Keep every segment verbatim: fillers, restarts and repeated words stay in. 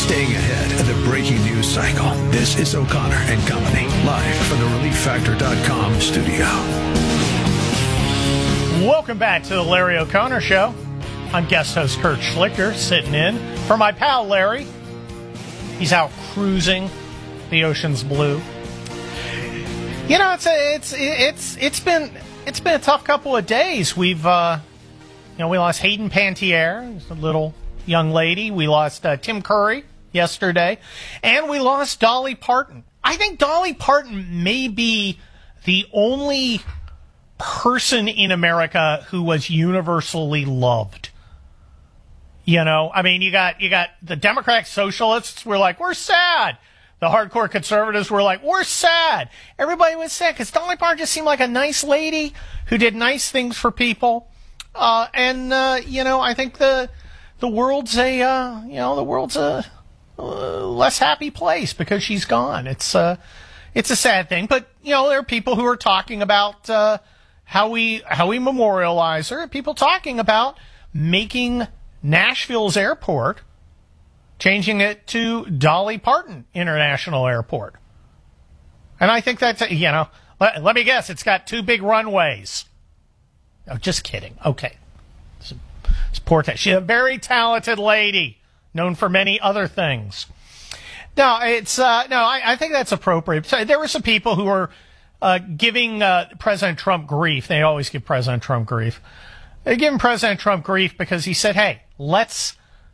staying ahead of the breaking news cycle. This is O'Connor and Company, live from the relief factor dot com studio. Welcome back to the Larry O'Connor Show. I'm guest host Kurt Schlichter, sitting in for my pal Larry. He's out cruising the ocean's blue. You know, it's a, it's it's it's been it's been a tough couple of days. We've uh, you know we lost Hayden Panettiere, a little young lady. We lost uh, Tim Curry yesterday, and we lost Dolly Parton. I think Dolly Parton may be the only person in America who was universally loved. You know, I mean, you got you got the Democratic Socialists were like, we're sad. The hardcore conservatives were like, we're sad. Everybody was sad because Dolly Parton just seemed like a nice lady who did nice things for people. Uh, and, uh, you know, I think the the world's a, uh, you know, the world's a uh, less happy place because she's gone. It's, uh, it's a sad thing. But, you know, there are people who are talking about uh, how we how we memorialize her. People talking about making Nashville's airport, changing it to Dolly Parton International Airport. And I think that's, you know, let, let me guess, it's got two big runways. Oh, just kidding. Okay. It's, it's poor ta- She's a very talented lady, known for many other things. No, it's, uh, no, I, I think that's appropriate. So there were some people who were uh, giving uh, President Trump grief. They always give President Trump grief. They're giving President Trump grief because he said, hey, let's,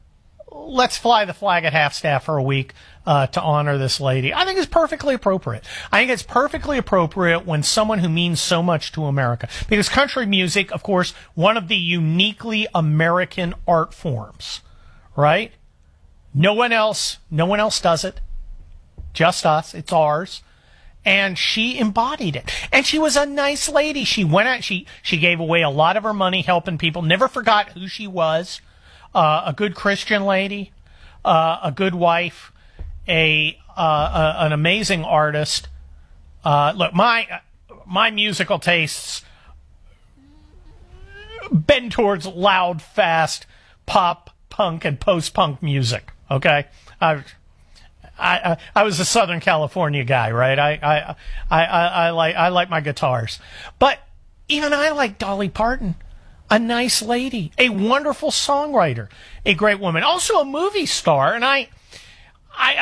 let's fly the flag at half-staff for a week uh, to honor this lady. I think it's perfectly appropriate. I think it's perfectly appropriate when someone who means so much to America. Because country music, of course, one of the uniquely American art forms, right? No one else, no one else does it. Just us. It's ours. And she embodied it. And she was a nice lady. She went out, she, she gave away a lot of her money helping people, never forgot who she was. Uh, a good Christian lady, uh, a good wife, a, uh, a an amazing artist. Uh, look, my my musical tastes bend towards loud, fast pop, punk, and post-punk music. Okay, I I I was a Southern California guy, right? I I I I, I like I like my guitars, but even I like Dolly Parton. A nice lady, a wonderful songwriter, a great woman, also a movie star. And I, I,